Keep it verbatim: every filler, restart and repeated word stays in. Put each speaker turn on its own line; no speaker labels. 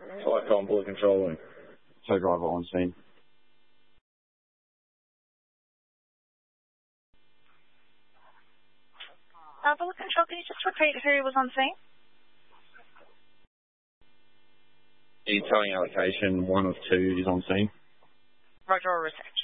Tycom, Bullet Control, and
tow driver on scene.
Uh, Bullet Control, can you just repeat who was on scene?
The towing allocation, one of two is on scene.
Roger, or respect.